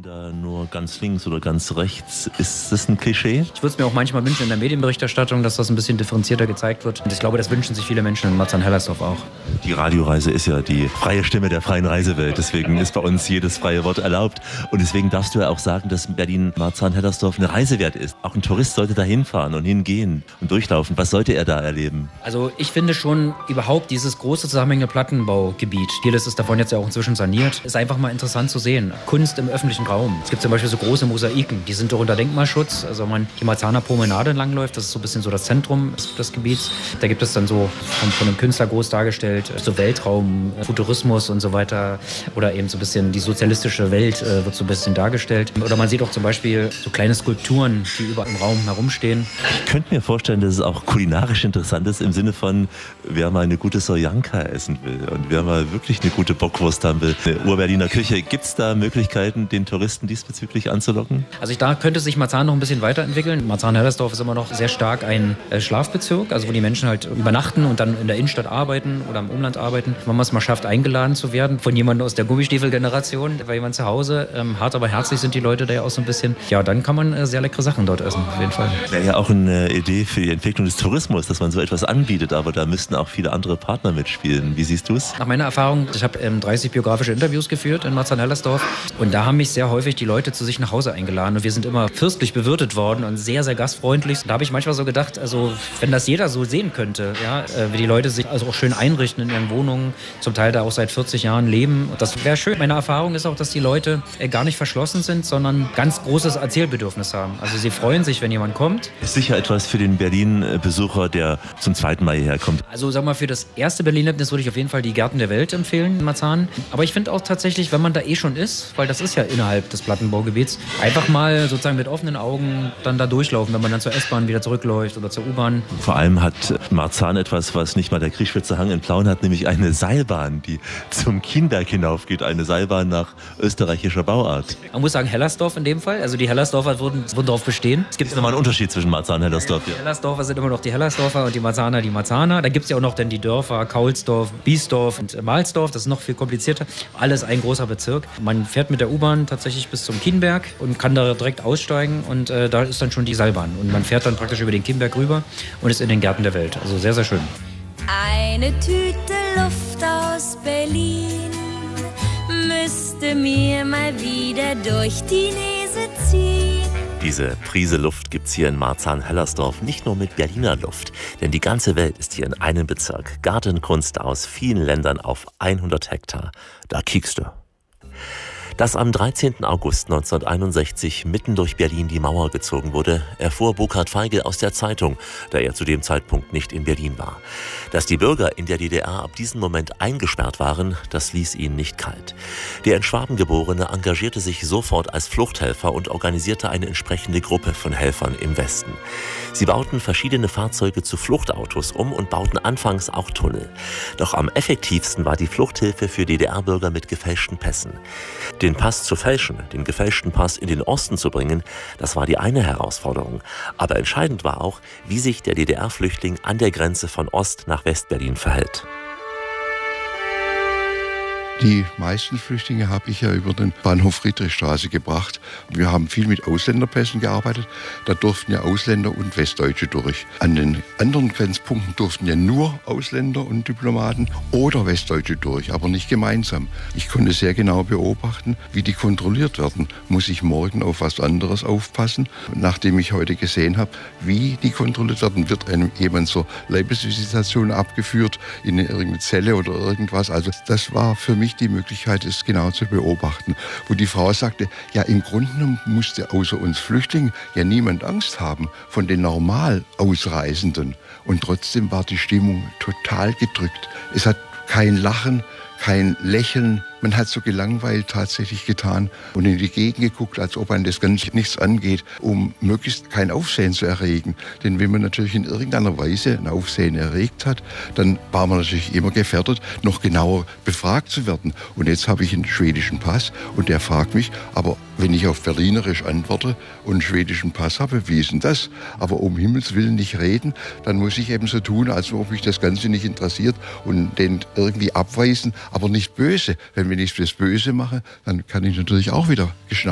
da nur ganz links oder ganz rechts. Ist das ein Klischee? Ich würde es mir auch manchmal wünschen in der Medienberichterstattung, dass das ein bisschen differenzierter gezeigt wird. Und ich glaube, das wünschen sich viele Menschen in Marzahn-Hellersdorf auch. Die Radioreise ist ja die freie Stimme der freien Reisewelt. Deswegen ist bei uns jedes freie Wort erlaubt. Und deswegen darfst du ja auch sagen, dass Berlin-Marzahn-Hellersdorf eine Reise wert ist. Auch ein Tourist sollte da hinfahren und hingehen und durchlaufen. Was sollte er da erleben? Also ich finde schon überhaupt dieses große zusammenhängende Plattenbaugebiet, vieles ist davon jetzt ja auch inzwischen saniert, ist einfach mal interessant zu sehen. Kunst im öffentlichen Raum. Es gibt zum Beispiel so große Mosaiken, die sind doch unter Denkmalschutz. Also wenn man die Marzahner Promenade entlangläuft, das ist so ein bisschen so das Zentrum des Gebiets. Da gibt es dann so von einem Künstler groß dargestellt, so Weltraum, Futurismus und so weiter. Oder eben so ein bisschen die sozialistische Welt wird so ein bisschen dargestellt. Oder man sieht auch zum Beispiel so kleine Skulpturen, die überall im Raum herumstehen. Ich könnte mir vorstellen, dass es auch kulinarisch interessant ist, im Sinne von, wer mal eine gute Soljanka essen will und wer mal wirklich eine gute Bockwurst haben will, eine Urberliner Küche. Gibt es da Möglichkeiten, den Touristen diesbezüglich anzulocken? Also da könnte sich Marzahn noch ein bisschen weiterentwickeln. Marzahn-Hellersdorf ist immer noch sehr stark ein Schlafbezirk, also wo die Menschen halt übernachten und dann in der Innenstadt arbeiten oder im Umland arbeiten. Wenn man es mal schafft, eingeladen zu werden von jemandem aus der Gummistiefel-Generation, bei jemand zu Hause, hart aber herzlich sind die Leute da ja auch so ein bisschen. Ja, dann kann man sehr leckere Sachen dort essen, auf jeden Fall. Wäre ja auch eine Idee für die Entwicklung des Tourismus, dass man so etwas anbietet, aber da müssten auch viele andere Partner mitspielen. Wie siehst du es? Nach meiner Erfahrung, ich habe 30 biografische Interviews geführt in Marzahn-Hellersdorf und da haben mich sehr häufig die Leute zu sich nach Hause eingeladen und wir sind immer fürstlich bewirtet worden und sehr, sehr gastfreundlich. Da habe ich manchmal so gedacht, also wenn das jeder so sehen könnte, ja, wie die Leute sich also auch schön einrichten in ihren Wohnungen, zum Teil da auch seit 40 Jahren leben, das wäre schön. Meine Erfahrung ist auch, dass die Leute gar nicht verschlossen sind, sondern ganz großes Erzählbedürfnis haben. Also sie freuen sich, wenn jemand kommt. Ist sicher etwas für den Berlin-Besucher, der zum zweiten Mal hierher kommt. Also sag mal, für das erste Berlin-Erlebnis würde ich auf jeden Fall die Gärten der Welt empfehlen in Marzahn. Aber ich finde auch tatsächlich, wenn man da schon ist, weil das ist ja innerhalb des Plattenbaugebiets, einfach mal sozusagen mit offenen Augen dann da durchlaufen, wenn man dann zur S-Bahn wieder zurückläuft oder zur U-Bahn. Vor allem hat Marzahn etwas, was nicht mal der Kriechschwitzer Hang in Plauen hat, nämlich eine Seilbahn, die zum Kienberg hinaufgeht. Eine Seilbahn nach österreichischer Bauart. Man muss sagen Hellersdorf in dem Fall. Also die Hellersdorfer würden darauf bestehen. Es gibt nochmal einen Unterschied zwischen Marzahn und Hellersdorf. Die Hellersdorfer sind immer noch die Hellersdorfer und die Marzahner die Marzahner. Da gibt es ja auch noch dann die Dörfer Kaulsdorf, Biesdorf und Mahlsdorf. Das ist noch viel komplizierter. Alles ein großer Bezirk. Man fährt mit der U-Bahn tatsächlich bis zum Kienberg und kann da direkt aussteigen und da ist dann schon die Seilbahn. Und man fährt dann praktisch über den Kienberg rüber und ist in den Gärten der Welt. Also sehr, sehr schön. Eine Tüte Luft aus Berlin müsste mir mal wieder durch die Nase ziehen. Diese Prise Luft gibt's hier in Marzahn-Hellersdorf nicht nur mit Berliner Luft, denn die ganze Welt ist hier in einem Bezirk. Gartenkunst aus vielen Ländern auf 100 Hektar. Da kiekst du. Dass am 13. August 1961 mitten durch Berlin die Mauer gezogen wurde, erfuhr Burkhard Feigl aus der Zeitung, da er zu dem Zeitpunkt nicht in Berlin war. Dass die Bürger in der DDR ab diesem Moment eingesperrt waren, das ließ ihn nicht kalt. Der in Schwaben geborene engagierte sich sofort als Fluchthelfer und organisierte eine entsprechende Gruppe von Helfern im Westen. Sie bauten verschiedene Fahrzeuge zu Fluchtautos um und bauten anfangs auch Tunnel. Doch am effektivsten war die Fluchthilfe für DDR-Bürger mit gefälschten Pässen. Den Pass zu fälschen, den gefälschten Pass in den Osten zu bringen, das war die eine Herausforderung. Aber entscheidend war auch, wie sich der DDR-Flüchtling an der Grenze von Ost nach Westberlin verhält. Die meisten Flüchtlinge habe ich ja über den Bahnhof Friedrichstraße gebracht. Wir haben viel mit Ausländerpässen gearbeitet. Da durften ja Ausländer und Westdeutsche durch. An den anderen Grenzpunkten durften ja nur Ausländer und Diplomaten oder Westdeutsche durch, aber nicht gemeinsam. Ich konnte sehr genau beobachten, wie die kontrolliert werden. Muss ich morgen auf was anderes aufpassen? Nachdem ich heute gesehen habe, wie die kontrolliert werden, wird einem jemand zur Leibesvisitation abgeführt in irgendeine Zelle oder irgendwas. Also das war für mich die Möglichkeit, es genau zu beobachten. Wo die Frau sagte, ja im Grunde genommen musste außer uns Flüchtlingen ja niemand Angst haben von den normal Ausreisenden. Und trotzdem war die Stimmung total gedrückt. Es hat kein Lachen, kein Lächeln. Man hat so gelangweilt tatsächlich getan und in die Gegend geguckt, als ob einem das Ganze nichts angeht, um möglichst kein Aufsehen zu erregen. Denn wenn man natürlich in irgendeiner Weise ein Aufsehen erregt hat, dann war man natürlich immer gefährdet, noch genauer befragt zu werden. Und jetzt habe ich einen schwedischen Pass und der fragt mich, aber wenn ich auf Berlinerisch antworte und einen schwedischen Pass habe, wie ist denn das? Aber um Himmels Willen nicht reden, dann muss ich eben so tun, als ob mich das Ganze nicht interessiert und den irgendwie abweisen, aber nicht böse. Wenn ich das Böse mache, dann kann ich natürlich auch wieder geschnappt